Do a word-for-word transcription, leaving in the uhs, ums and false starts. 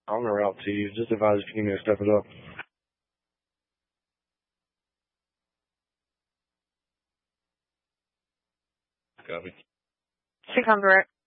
On the route to you. Just advise if you need me to step it up. Copy. She comes right.